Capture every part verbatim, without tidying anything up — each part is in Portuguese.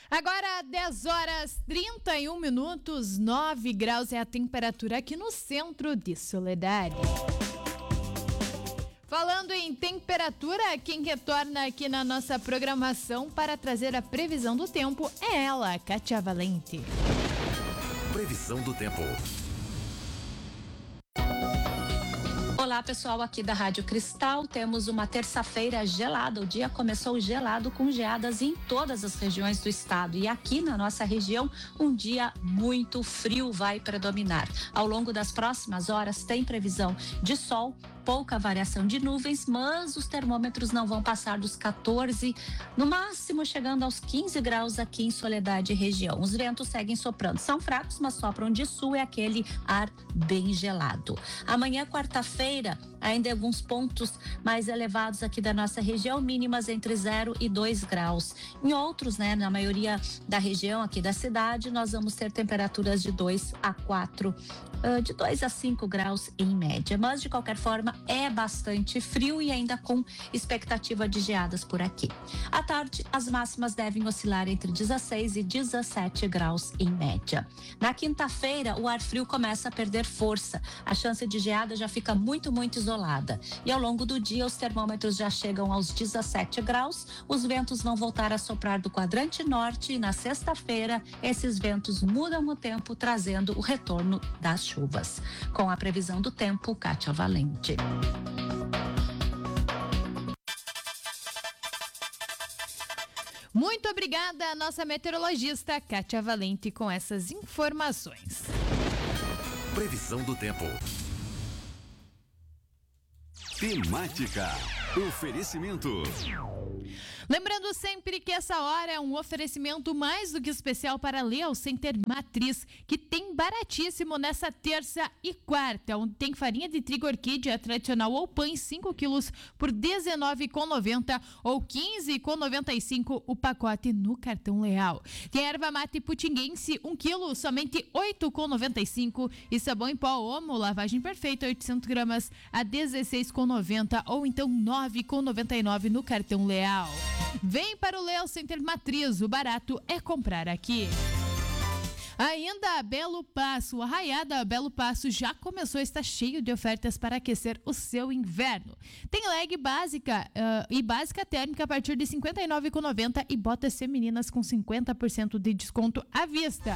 Agora, dez horas trinta e um minutos, nove graus é a temperatura aqui no centro de Soledade. Falando em temperatura, quem retorna aqui na nossa programação para trazer a previsão do tempo é ela, Kátia Valente. Previsão do tempo. Olá, pessoal, aqui da Rádio Cristal. Temos uma terça-feira gelada. O dia começou gelado com geadas em todas as regiões do estado. E aqui na nossa região, um dia muito frio vai predominar. Ao longo das próximas horas, tem previsão de sol, pouca variação de nuvens, mas os termômetros não vão passar dos quatorze, no máximo chegando aos quinze graus aqui em Soledade e região. Os ventos seguem soprando. São fracos, mas sopram de sul, é aquele ar bem gelado. Amanhã, quarta-feira, ainda em alguns pontos mais elevados aqui da nossa região, mínimas entre zero e dois graus. Em outros, né, na maioria da região aqui da cidade, nós vamos ter temperaturas de dois a quatro, uh, de dois a cinco graus em média. Mas, de qualquer forma, é bastante frio e ainda com expectativa de geadas por aqui. À tarde, as máximas devem oscilar entre dezesseis e dezessete graus em média. Na quinta-feira, o ar frio começa a perder força. A chance de geada já fica muito, muito isolada. E ao longo do dia, os termômetros já chegam aos dezessete graus. Os ventos vão voltar a soprar do quadrante norte e na sexta-feira, esses ventos mudam o tempo, trazendo o retorno das chuvas. Com a previsão do tempo, Kátia Valente. Muito obrigada, nossa meteorologista Kátia Valente, com essas informações. Previsão do tempo. Temática. Oferecimento. Lembrando sempre que essa hora é um oferecimento mais do que especial para a Leal Center Matriz, que tem baratíssimo nessa terça e quarta, onde tem farinha de trigo orquídea tradicional ou pães cinco quilos por dezenove reais e noventa centavos ou quinze reais e noventa e cinco centavos o pacote no cartão Leal. Tem erva mate putinguense um quilo, somente oito reais e noventa e cinco centavos e sabão em pó Omo, lavagem perfeita oitocentos gramas a dezesseis reais e noventa centavos ou então nove reais e noventa e nove centavos no cartão Leal. Vem para o Leal Center Matriz, o barato é comprar aqui. Ainda a Belo Passo, o Arraiada Belo Passo já começou a estar cheio de ofertas para aquecer o seu inverno. Tem leg básica uh, e básica térmica a partir de cinquenta e nove reais e noventa centavos e botas femininas com cinquenta por cento de desconto à vista.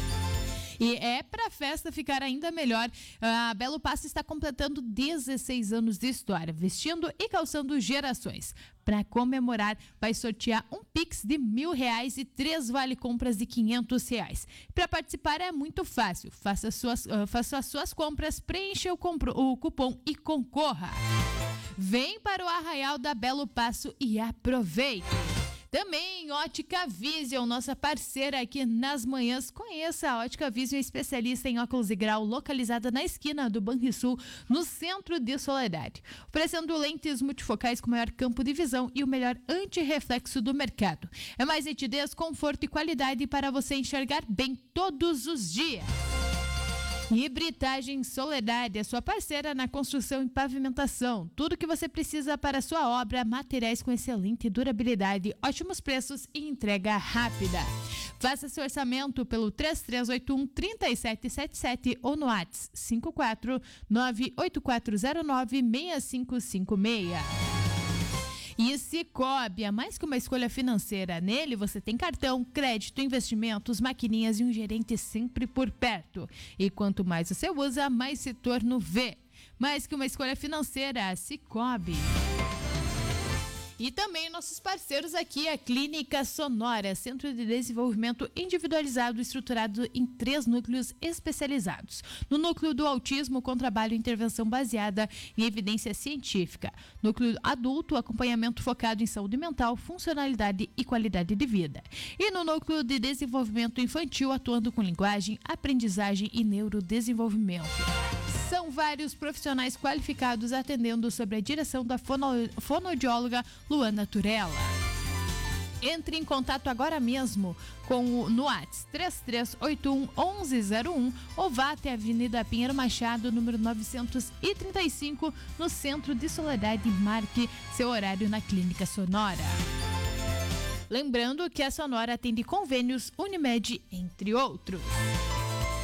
E é para a festa ficar ainda melhor, a Belo Passo está completando dezesseis anos de história, vestindo e calçando gerações. Para comemorar, vai sortear um Pix de mil reais e três vale-compras de quinhentos reais. Para participar é muito fácil, faça, suas, uh, faça as suas compras, preencha o, compro, o cupom e concorra. Vem para o Arraial da Belo Passo e aproveite! Também Ótica Vision, nossa parceira aqui nas manhãs. Conheça a Ótica Vision, especialista em óculos de grau, localizada na esquina do Banrisul, no centro de Soledade. Oferecendo lentes multifocais com maior campo de visão e o melhor antirreflexo do mercado. É mais nitidez, conforto e qualidade para você enxergar bem todos os dias. Hibridagem Soledade, a sua parceira na construção e pavimentação. Tudo que você precisa para a sua obra, materiais com excelente durabilidade, ótimos preços e entrega rápida. Faça seu orçamento pelo três três oito um, três sete sete sete ou no WhatsApp cinco quatro nove oito quatro zero nove seis cinco cinco seis. E Cicobi, é mais que uma escolha financeira. Nele você tem cartão, crédito, investimentos, maquininhas e um gerente sempre por perto. E quanto mais você usa, mais se torna o V. Mais que uma escolha financeira, Cicobi. E também nossos parceiros aqui, a Clínica Sonora, Centro de Desenvolvimento Individualizado, estruturado em três núcleos especializados. No núcleo do autismo, com trabalho e intervenção baseada em evidência científica. Núcleo adulto, acompanhamento focado em saúde mental, funcionalidade e qualidade de vida. E no núcleo de desenvolvimento infantil, atuando com linguagem, aprendizagem e neurodesenvolvimento. São vários profissionais qualificados atendendo sob a direção da fono, fonoaudióloga Luana Turella. Entre em contato agora mesmo com o no WhatsApp três três oito um, onze zero um ou vá até a Avenida Pinheiro Machado, número novecentos e trinta e cinco, no centro de Soledade, e marque seu horário na Clínica Sonora. Lembrando que a Sonora atende convênios Unimed, entre outros.